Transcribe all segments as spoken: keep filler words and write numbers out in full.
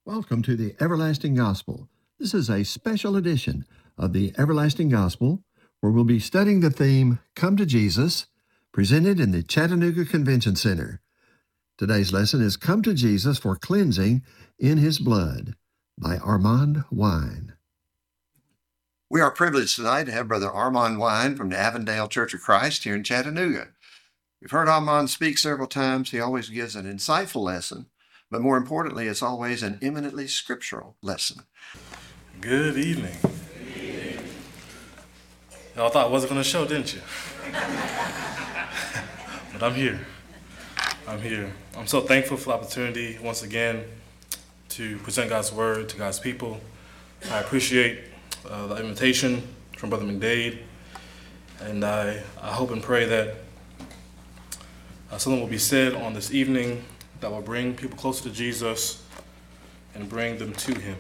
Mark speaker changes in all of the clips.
Speaker 1: Welcome to the Everlasting Gospel. This is a special edition of the Everlasting Gospel where we'll be studying the theme, Come to Jesus, presented in the Chattanooga Convention Center. Today's lesson is Come to Jesus for Cleansing in His Blood by Armand Wine.
Speaker 2: We are privileged tonight to have Brother Armand Wine from the Avondale Church of Christ here in Chattanooga. We've heard Armand speak several times. He always gives an insightful lesson, but more importantly, it's always an eminently scriptural lesson.
Speaker 3: Good evening. Good evening. Y'all thought I wasn't going to show, didn't you? But I'm here. I'm here. I'm so thankful for the opportunity once again to present God's word to God's people. I appreciate uh, the invitation from Brother McDade, and I, I hope and pray that uh, something will be said on this evening that will bring people closer to Jesus and bring them to Him.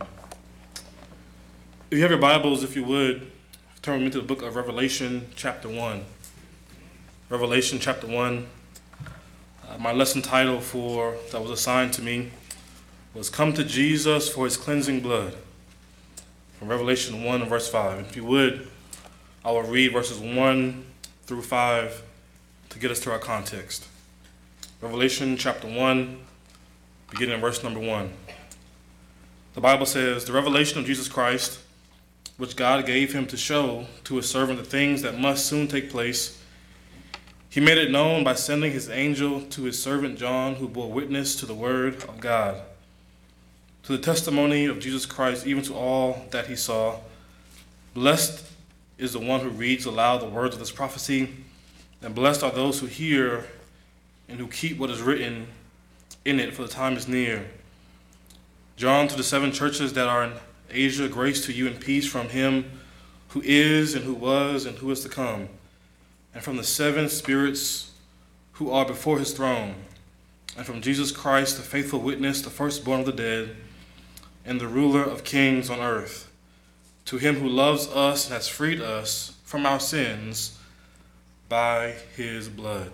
Speaker 3: If you have your Bibles, if you would, turn me to the book of Revelation, chapter one. Revelation, chapter one. Uh, my lesson title for that was assigned to me was Come to Jesus for His Cleansing Blood. From Revelation one and verse five. If you would, I will read verses one through five to get us to our context. Revelation chapter one, beginning in verse number one. The Bible says, the revelation of Jesus Christ, which God gave him to show to his servant the things that must soon take place, he made it known by sending his angel to his servant John, who bore witness to the word of God, to the testimony of Jesus Christ, even to all that he saw. Blessed is the one who reads aloud the words of this prophecy, and blessed are those who hear and who keep what is written in it, for the time is near. John, to the seven churches that are in Asia, grace to you and peace from him who is and who was and who is to come, and from the seven spirits who are before his throne, and from Jesus Christ, the faithful witness, the firstborn of the dead, and the ruler of kings on earth. To him who loves us and has freed us from our sins by his blood.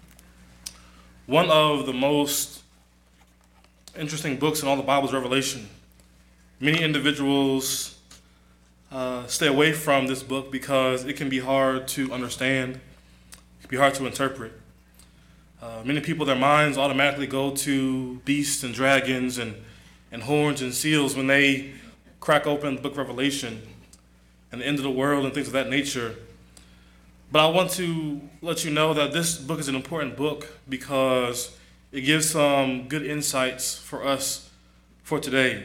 Speaker 3: One of the most interesting books in all the Bible is Revelation. Many individuals uh, stay away from this book because it can be hard to understand. It can be hard to interpret. Uh, many people, their minds automatically go to beasts and dragons and, and horns and seals when they crack open the book of Revelation and the end of the world and things of that nature. But I want to let you know that this book is an important book because it gives some good insights for us for today.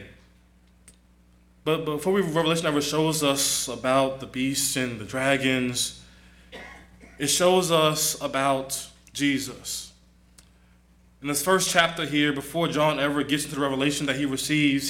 Speaker 3: But before we Revelation ever shows us about the beasts and the dragons, it shows us about Jesus. In this first chapter here, before John ever gets into the revelation that he receives,